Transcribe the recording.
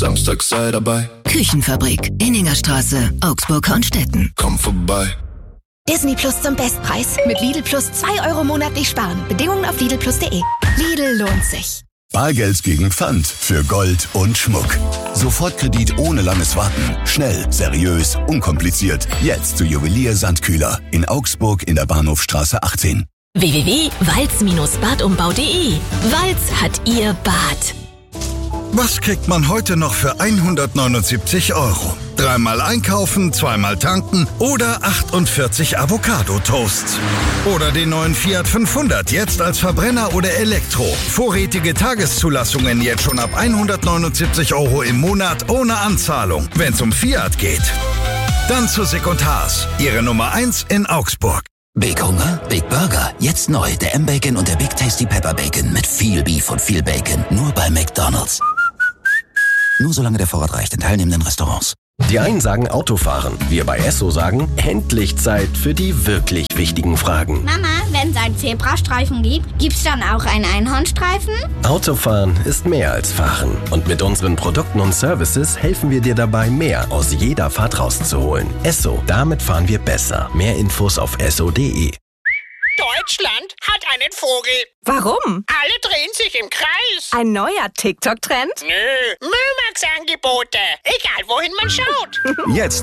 Samstag sei dabei. Küchenfabrik, Inningerstraße, Augsburg-Hornstetten. Komm vorbei. Disney Plus zum Bestpreis. Mit Lidl Plus 2 € monatlich sparen. Bedingungen auf lidlplus.de. Lidl lohnt sich. Bargeld gegen Pfand für Gold und Schmuck. Sofortkredit ohne langes Warten. Schnell, seriös, unkompliziert. Jetzt zu Juwelier Sandkühler in Augsburg in der Bahnhofstraße 18. www.walz-badumbau.de. Walz hat ihr Bad. Was kriegt man heute noch für 179 €? Dreimal einkaufen, zweimal tanken oder 48 Avocado-Toasts. Oder den neuen Fiat 500, jetzt als Verbrenner oder Elektro. Vorrätige Tageszulassungen jetzt schon ab 179 € im Monat ohne Anzahlung. Wenn's um Fiat geht. Dann zu Sick & Haas, Ihre Nummer 1 in Augsburg. Big Hunger, Big Burger. Jetzt neu, der M-Bacon und der Big Tasty Pepper Bacon mit viel Beef und viel Bacon. Nur bei McDonald's. Nur solange der Vorrat reicht in teilnehmenden Restaurants. Die einen sagen Autofahren, wir bei Esso sagen, endlich Zeit für die wirklich wichtigen Fragen. Mama, wenn es einen Zebrastreifen gibt, gibt's dann auch einen Einhornstreifen? Autofahren ist mehr als Fahren. Und mit unseren Produkten und Services helfen wir dir dabei, mehr aus jeder Fahrt rauszuholen. Esso, damit fahren wir besser. Mehr Infos auf esso.de. Deutschland hat einen Vogel. Warum? Alle drehen sich im Kreis. Ein neuer TikTok-Trend? Nö, Müllmax-Angebote. Egal, wohin man schaut. Jetzt